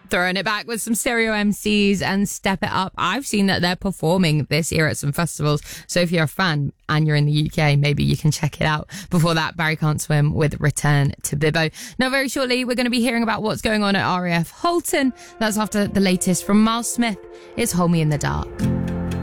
Throwing it back with some Stereo MCs and Step It Up. I've seen that they're performing this year at some festivals. So if you're a fan and you're in the UK, maybe you can check it out. Before that, Barry Can't Swim with Return to Bibbo. Now, very shortly, we're going to be hearing about what's going on at RAF Halton. That's after the latest from Miles Smith. It's Hold Me in the Dark.